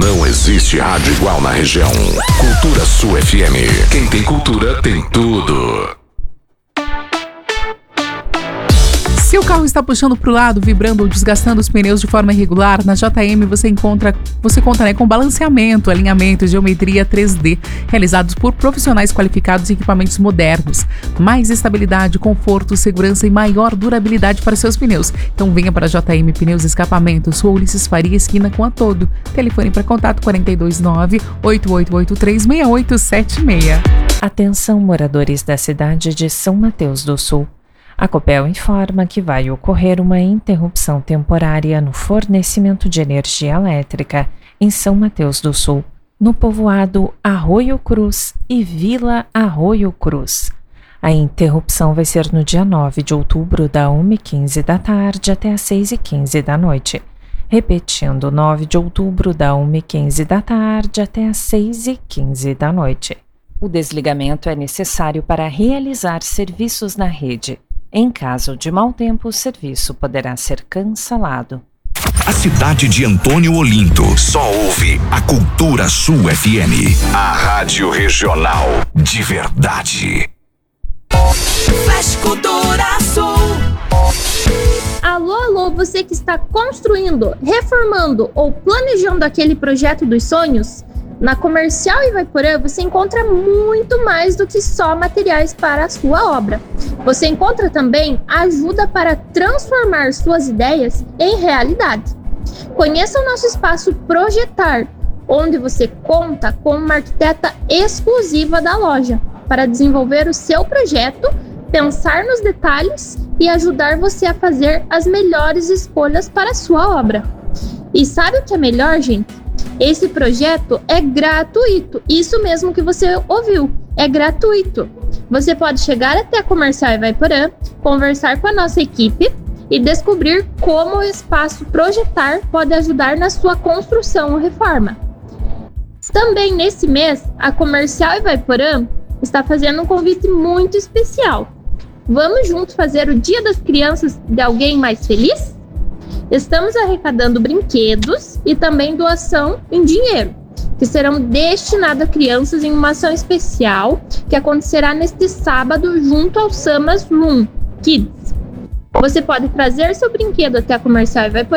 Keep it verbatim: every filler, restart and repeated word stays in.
Não existe rádio igual na região. Cultura Sul F M. Quem tem cultura tem tudo. Se o carro está puxando para o lado, vibrando ou desgastando os pneus de forma irregular, na J M você encontra, você conta né, com balanceamento, alinhamento e geometria três D, realizados por profissionais qualificados e equipamentos modernos. Mais estabilidade, conforto, segurança e maior durabilidade para seus pneus. Então venha para a J M Pneus Escapamentos, Rua Ulisses Faria, esquina com a Todo. Telefone para contato quatro dois nove, oito oito oito três, seis oito sete seis. Atenção, moradores da cidade de São Mateus do Sul. A Copel informa que vai ocorrer uma interrupção temporária no fornecimento de energia elétrica em São Mateus do Sul, no povoado Arroio Cruz e Vila Arroio Cruz. A interrupção vai ser no dia nove de outubro, da uma e quinze da tarde até as seis e quinze da noite. Repetindo, nove de outubro, da uma e quinze da tarde até as seis e quinze da noite. O desligamento é necessário para realizar serviços na rede. Em caso de mau tempo, o serviço poderá ser cancelado. A cidade de Antônio Olinto só ouve a Cultura Sul F M. A rádio regional de verdade. Flash Cultura Sul. Alô, alô, você que está construindo, reformando ou planejando aquele projeto dos sonhos? Na Comercial Ivaiporã você encontra muito mais do que só materiais para a sua obra. Você encontra também ajuda para transformar suas ideias em realidade. Conheça o nosso espaço Projetar, onde você conta com uma arquiteta exclusiva da loja para desenvolver o seu projeto, pensar nos detalhes e ajudar você a fazer as melhores escolhas para a sua obra. E sabe o que é melhor, gente? Esse projeto é gratuito, isso mesmo que você ouviu, é gratuito. Você pode chegar até a Comercial Ivaiporã, conversar com a nossa equipe e descobrir como o espaço Projetar pode ajudar na sua construção ou reforma. Também nesse mês, a Comercial Ivaiporã está fazendo um convite muito especial. Vamos juntos fazer o Dia das Crianças de alguém mais feliz? Estamos arrecadando brinquedos e também doação em dinheiro, que serão destinados a crianças em uma ação especial que acontecerá neste sábado junto ao Samas Room Kids. Você pode trazer seu brinquedo até a Comercial Ivaiporã